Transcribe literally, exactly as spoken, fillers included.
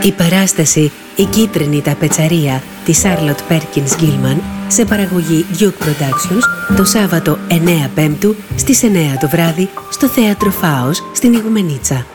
Η παράσταση «Η κίτρινη ταπετσαρία» της Charlotte Perkins Gilman σε παραγωγή Duke Productions το Σάββατο εννέα Πέμπτου στις εννέα το βράδυ στο Θέατρο Φάος στην Ιγουμενίτσα.